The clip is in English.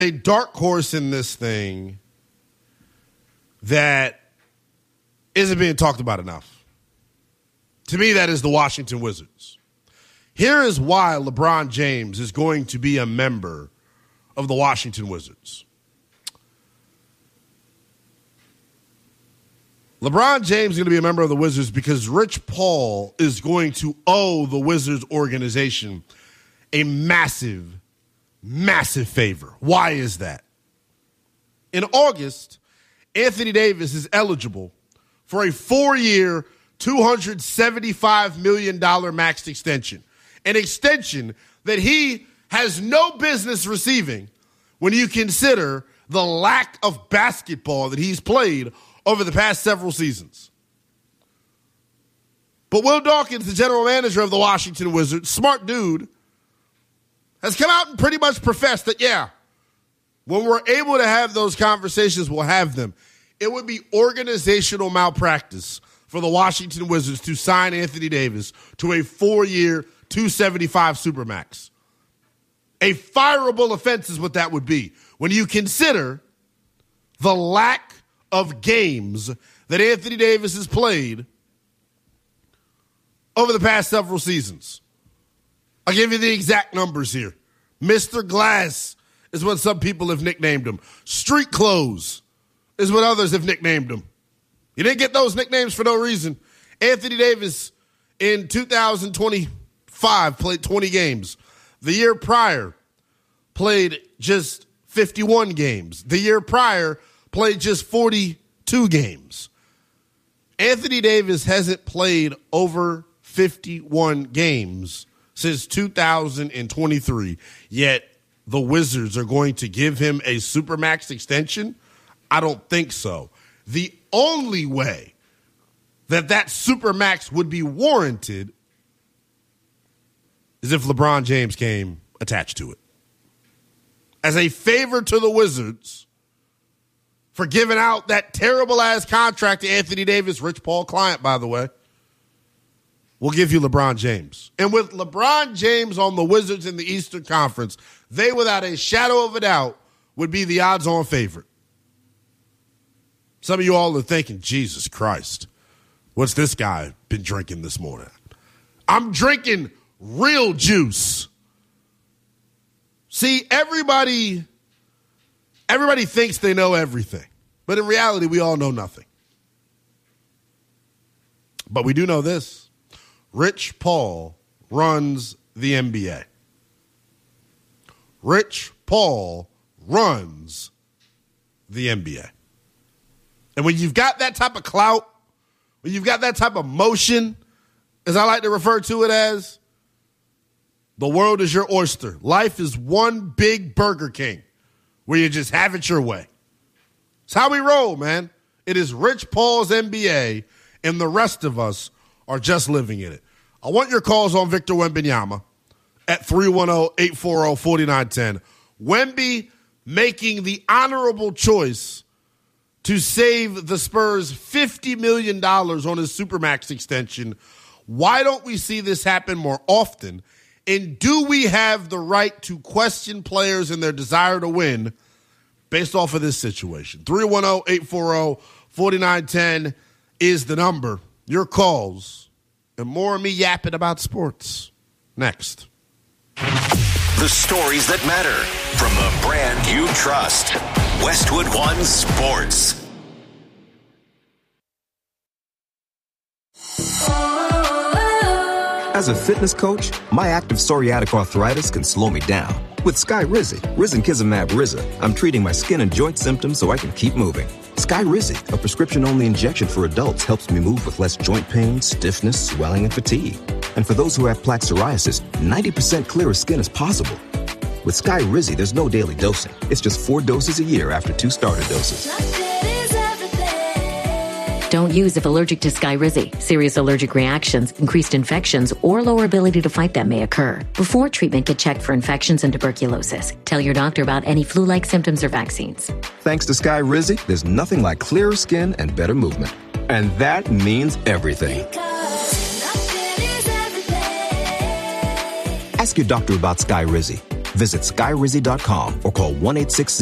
a dark horse in this thing that isn't being talked about enough. To me, that is the Washington Wizards. Here is why LeBron James is going to be a member of the Washington Wizards. LeBron James is going to be a member of the Wizards because Rich Paul is going to owe the Wizards organization a massive, massive favor. Why is that? In August, Anthony Davis is eligible for a 4-year, $275 million max extension, an extension that he has no business receiving when you consider the lack of basketball that he's played over the past several seasons. But Will Dawkins, the general manager of the Washington Wizards, smart dude, has come out and pretty much professed that, yeah, when we're able to have those conversations, we'll have them. It would be organizational malpractice for the Washington Wizards to sign Anthony Davis to a 4-year, $275 Supermax. A fireable offense is what that would be when you consider the lack of games that Anthony Davis has played over the past several seasons. I'll give you the exact numbers here. Mr. Glass is what some people have nicknamed him. Street Clothes is what others have nicknamed him. You didn't get those nicknames for no reason. Anthony Davis in 2025 played 20 games. The year prior played just 51 games. The year prior played just 42 games. Anthony Davis hasn't played over 51 games since 2023, yet the Wizards are going to give him a Supermax extension? I don't think so. The only way that Supermax would be warranted is if LeBron James came attached to it. As a favor to the Wizards for giving out that terrible-ass contract to Anthony Davis, Rich Paul client, by the way, we'll give you LeBron James. And with LeBron James on the Wizards in the Eastern Conference, they, without a shadow of a doubt, would be the odds-on favorite. Some of you all are thinking, Jesus Christ, what's this guy been drinking this morning? I'm drinking real juice. See, everybody thinks they know everything. But in reality, we all know nothing. But we do know this. Rich Paul runs the NBA. Rich Paul runs the NBA. And when you've got that type of clout, when you've got that type of motion, as I like to refer to it as, the world is your oyster. Life is one big Burger King where you just have it your way. It's how we roll, man. It is Rich Paul's NBA, and the rest of us are just living in it. I want your calls on Victor Wembanyama at 310-840-4910. Wemby making the honorable choice to save the Spurs $50 million on his Supermax extension. Why don't we see this happen more often? And do we have the right to question players and their desire to win based off of this situation? 310-840-4910 is the number. Your calls and more of me yapping about sports. Next. The stories that matter from the brand you trust. Westwood One Sports. As a fitness coach, my active psoriatic arthritis can slow me down. With Skyrizi, Risankizumab Riza, I'm treating my skin and joint symptoms so I can keep moving. Skyrizi, a prescription-only injection for adults, helps me move with less joint pain, stiffness, swelling, and fatigue. And for those who have plaque psoriasis, 90% clearer skin is possible. With Skyrizi, there's no daily dosing. It's just 4 doses a year after 2 starter doses. Don't use if allergic to Skyrizi. Serious allergic reactions, increased infections, or lower ability to fight them may occur. Before treatment, get checked for infections and tuberculosis. Tell your doctor about any flu-like symptoms or vaccines. Thanks to Skyrizi, there's nothing like clearer skin and better movement. And that means everything. Ask your doctor about Skyrizi. Visit skyrizzy.com or call 1-866